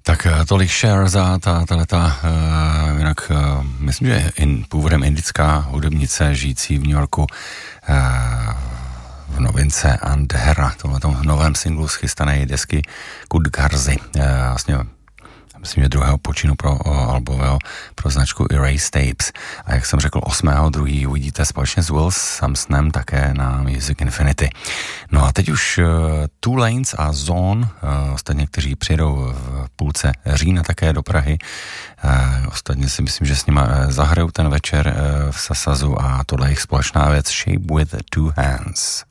Tak tolik Cher za tato, jinak myslím, že původem indická hudebnice žijící v New Yorku, v novince Andhera, tohletom novém singlu z chystané desky Kudgarzi, vlastně myslím, že druhého počinu pro albového pro značku Erase Tapes. A jak jsem řekl, 8.2. uvidíte společně s Will Sampsonem také na Music Infinity. No a teď už Two Lanes a Zone, ostatně, kteří přijedou v půlce října také do Prahy. Ostatně si myslím, že s nima zahrajou ten večer v Sasazu a tohle je jejich společná věc Shape with Two Hands.